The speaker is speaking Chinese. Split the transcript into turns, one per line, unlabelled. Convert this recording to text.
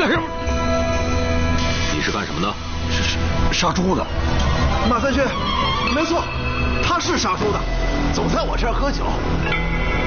你是干什么的？
是杀猪的。马三缺，没错，他是杀猪的，总在我这儿喝酒。